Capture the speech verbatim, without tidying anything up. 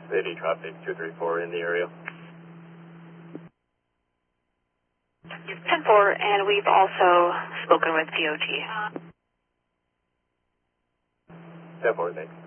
City traffic two three four in the area. ten four, and we've also spoken with D O T. ten four, thanks.